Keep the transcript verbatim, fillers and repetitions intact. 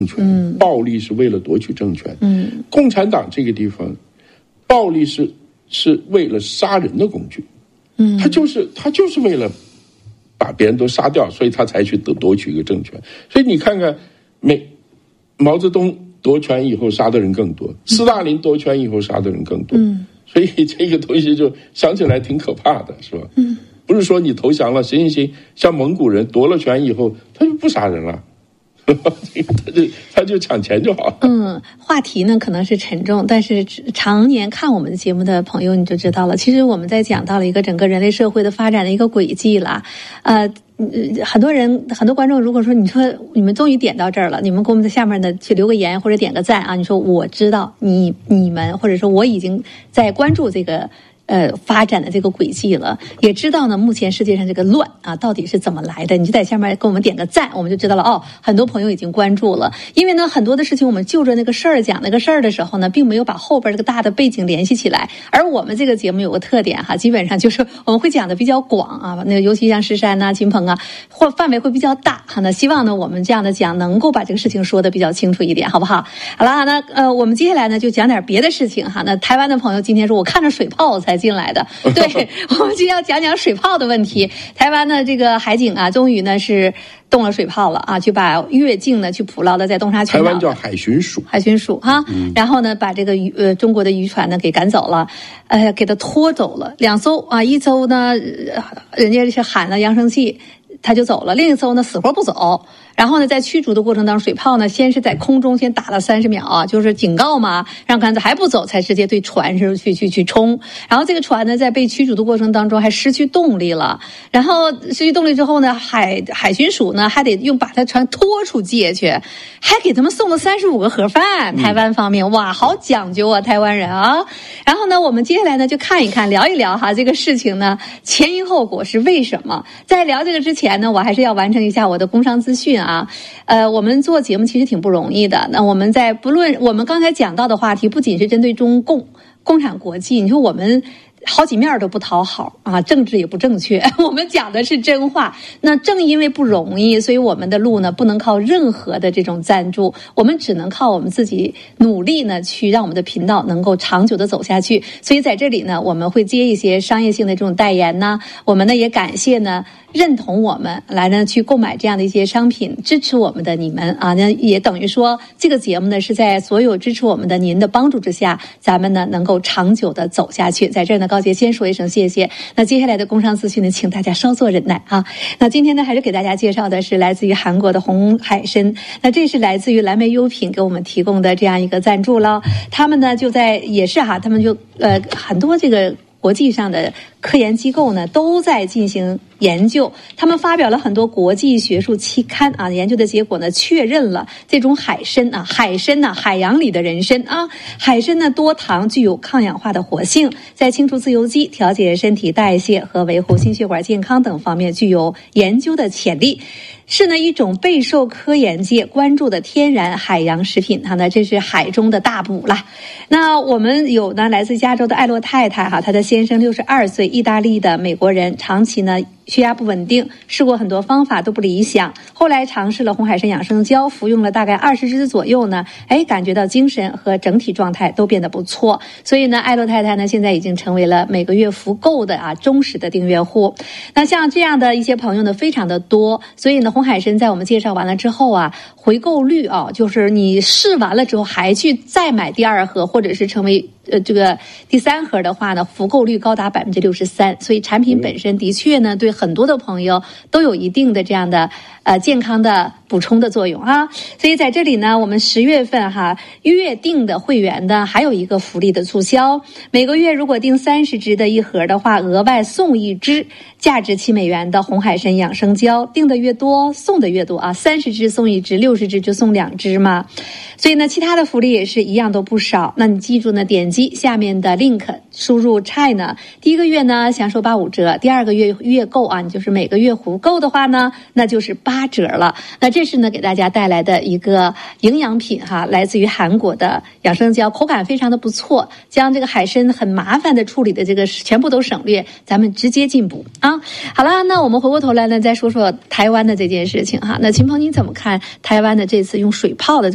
权，嗯，暴力是为了夺取政权， 嗯， 共产党这个地方，暴力是是为了杀人的工具， 嗯， 他就是他就是为了把别人都杀掉，所以他才去夺夺取一个政权。所以你看看，美毛泽东夺权以后杀的人更多，斯大林夺权以后杀的人更多， 嗯， 所以这个东西就想起来挺可怕的，是吧？ 嗯。 不是说你投降了，行行行，像蒙古人夺了权以后，他就不杀人了，他就他就抢钱就好了。 嗯，话题呢可能是沉重，但是常年看我们的节目的朋友你就知道了，其实我们在讲到了一个整个人类社会的发展的一个轨迹了。呃，很多人很多观众如果说你说你们终于点到这儿了，你们给我们在下面呢去留个言或者点个赞啊，你说我知道你你们或者说我已经在关注这个呃，发展的这个轨迹了，也知道呢，目前世界上这个乱啊，到底是怎么来的？你就在下面给我们点个赞，我们就知道了哦。很多朋友已经关注了，因为呢，很多的事情我们就着那个事儿讲那个事儿的时候呢，并没有把后边这个大的背景联系起来。而我们这个节目有个特点哈，基本上就是我们会讲的比较广啊，那个尤其像石山呐、秦鹏啊，或范围会比较大哈。那希望呢，我们这样的讲能够把这个事情说的比较清楚一点，好不好？好了，那呃，我们接下来呢就讲点别的事情哈。那台湾的朋友今天说我看着水炮才进来的，对，我们今天要讲讲水炮的问题。台湾的这个海警啊，终于呢是动了水炮了啊，去把越境呢去捕捞的在东沙群岛， 台湾叫海巡署， 海巡署哈、嗯，然后呢把这个渔呃中国的渔船呢给赶走了，呃，给他拖走了两艘啊，一艘呢人家是喊了扬声器，他就走了，另一艘呢死活不走。然后呢，在驱逐的过程当中，水炮呢先是在空中先打了三十秒啊，就是警告嘛，让杆子还不走，才直接对船是去去去冲。然后这个船呢，在被驱逐的过程当中还失去动力了。然后失去动力之后呢，海海巡署呢还得用把他船拖出界去，还给他们送了三十五个盒饭。台湾方面，哇，好讲究啊，台湾人啊。然后呢，我们接下来呢就看一看，聊一聊哈这个事情呢前因后果是为什么。在聊这个之前呢，我还是要完成一下我的工商资讯啊。啊，呃，我们做节目其实挺不容易的。那我们在不论我们刚才讲到的话题，不仅是针对中共、共产国际，你说我们好几面都不讨好啊，政治也不正确，我们讲的是真话。那正因为不容易，所以我们的路呢不能靠任何的这种赞助，我们只能靠我们自己努力呢，去让我们的频道能够长久的走下去。所以在这里呢，我们会接一些商业性的这种代言呢，我们呢也感谢呢认同我们来呢去购买这样的一些商品，支持我们的你们啊，那也等于说这个节目呢是在所有支持我们的您的帮助之下，咱们呢能够长久的走下去。在这儿呢，高杰先说一声谢谢。那接下来的工商资讯呢，请大家稍作忍耐啊。那今天呢，还是给大家介绍的是来自于韩国的红海参。那这是来自于蓝莓优品给我们提供的这样一个赞助了。他们呢就在也是哈，他们就呃很多这个国际上的科研机构呢都在进行研究，他们发表了很多国际学术期刊啊，研究的结果呢确认了这种海参啊，海参呐、啊，海洋里的人参啊，海参呢多糖，具有抗氧化的活性，在清除自由基、调节身体代谢和维护心血管健康等方面具有研究的潜力。是呢一种备受科研界关注的天然海洋食品哈，那这是海中的大补啦。那我们有呢来自加州的艾洛太太哈，她的先生六十二岁，意大利的美国人，长期呢血压不稳定，试过很多方法都不理想，后来尝试了红海参养生胶，服用了大概二十支左右呢，哎，感觉到精神和整体状态都变得不错。所以呢，艾洛太太呢现在已经成为了每个月复购的啊忠实的订阅户。那像这样的一些朋友呢非常的多，所以呢红海参在我们介绍完了之后啊，回购率啊，就是你试完了之后还去再买第二盒，或者是成为呃这个第三盒的话呢，复购率高达百分之六十三。所以产品本身的确呢对很多的朋友都有一定的这样的呃健康的补充的作用啊。所以在这里呢，我们十月份哈月订的会员的还有一个福利的促销，每个月如果订三十支的一盒的话，额外送一支价值七美元的红海参养生胶，订的越多送的越多啊，三十支送一支，六十支就送两支嘛。所以呢，其他的福利也是一样都不少。那你记住呢，点击下面的 link， 输入 China， 第一个月呢享受八五折，第二个月月购啊，你就是每个月互购的话呢，那就是八折了。那这是呢给大家带来的一个营养品哈，来自于韩国的养生胶，口感非常的不错，将这个海参很麻烦的处理的这个全部都省略，咱们直接进补啊。好了，那我们回过头来呢，再说说台湾的这件事情哈。那秦鹏，你怎么看台湾的这次用水炮的